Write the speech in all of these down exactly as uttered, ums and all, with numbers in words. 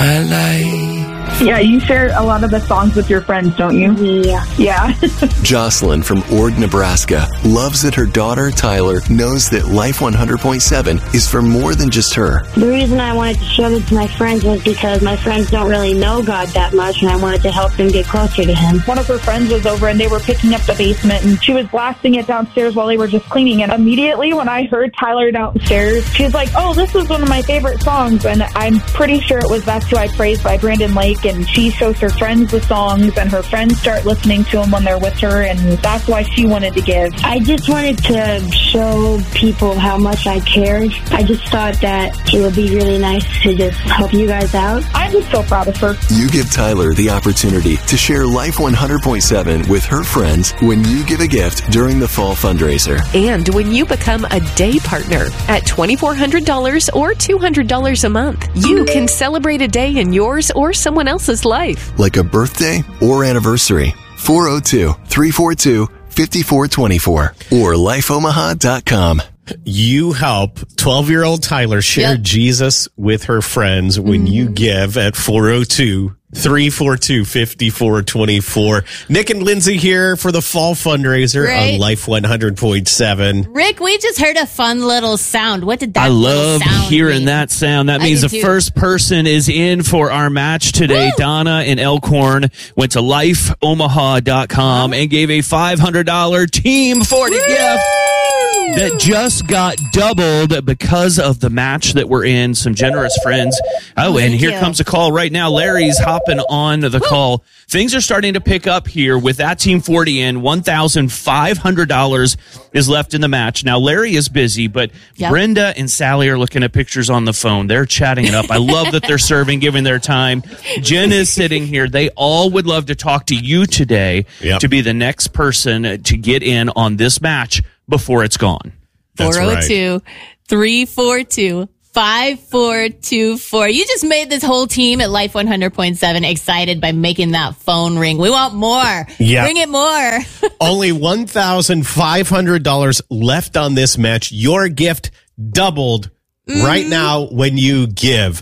my life. Yeah, you share a lot of the songs with your friends, don't you? Yeah. Yeah. Jocelyn from Ord, Nebraska loves that her daughter Tyler knows that Life one hundred point seven is for more than just her. The reason I wanted to show this to my friends was because my friends don't really know God that much, and I wanted to help them get closer to Him. One of her friends was over, and they were picking up the basement, and she was blasting it downstairs while they were just cleaning. And immediately when I heard Tyler downstairs, she's like, oh, this is one of my favorite songs. And I'm pretty sure it was That's Who I Praise by Brandon Lake. And she shows her friends the songs, and her friends start listening to them when they're with her, and that's why she wanted to give. I just wanted to show people how much I cared. I just thought that it would be really nice to just help you guys out. I'm just so proud of her. You give Tyler the opportunity to share Life one hundred point seven with her friends when you give a gift during the fall fundraiser. And when you become a day partner at twenty-four hundred dollars or two hundred dollars a month, you can celebrate a day in yours or someone else's life. Like a birthday or anniversary. four oh two, three four two, five four two four or life omaha dot com. You help twelve-year-old Tyler share Yep. Jesus with her friends when you give at four oh two, three four two, five four two four. Nick and Lindsay here for the fall fundraiser Right. on Life one hundred point seven. Rick, we just heard a fun little sound. What did that I little love sound hearing mean? that sound. That I means do the too. first person is in for our match today. Woo! Donna in Elkhorn went to life omaha dot com and gave a five hundred dollars Team forty gift that just got doubled because of the match that we're in. Some generous friends. Oh, and Thank here you. comes a call right now. Larry's hopping on the call. Things are starting to pick up here with that Team forty in. one thousand five hundred dollars is left in the match. Now, Larry is busy, but Yep. Brenda and Sally are looking at pictures on the phone. They're chatting it up. I love that they're serving, giving their time. Jen is sitting here. They all would love to talk to you today Yep. to be the next person to get in on this match before it's gone. That's four oh right. two, three four two, five four two four. You just made this whole team at Life one hundred point seven excited by making that phone ring. We want more. Yeah. Bring it more. Only one thousand five hundred dollars left on this match. Your gift doubled right now when you give.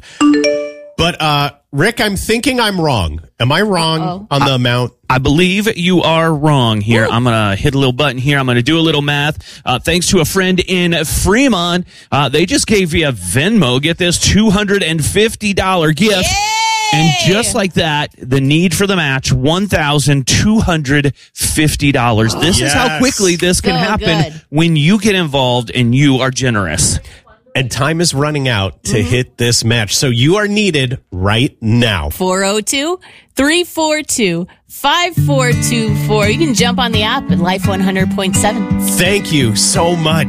But, uh, Rick, I'm thinking I'm wrong. Am I wrong Uh-oh. on the amount? I believe you are wrong here. I'm going to hit a little button here. I'm going to do a little math. Uh, thanks to a friend in Fremont, uh, they just gave you a Venmo. Get this two hundred fifty dollars gift. And just like that, the need for the match, one thousand two hundred fifty dollars. This is how Yes. quickly this can So happen good. when you get involved and you are generous. And time is running out to hit this match. So you are needed right now. four oh two, three four two, five four two four. You can jump on the app at Life one hundred point seven. Thank you so much.